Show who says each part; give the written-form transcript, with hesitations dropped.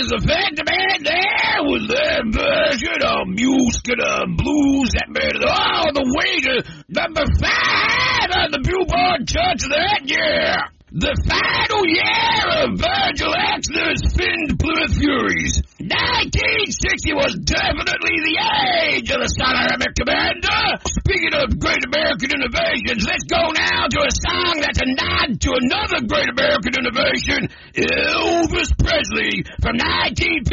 Speaker 1: as a fact, man, there was their version of music and blues that made it all the way to number 5 on the Billboard charts that year. The final year of Virgil Exner's Finned Plymouth Furies. 1960 was definitely the age of the Sonoramic Commander. Speaking of great American innovations, let's go now to a song that's a nod to another great American innovation, Elvis Presley, from 1950.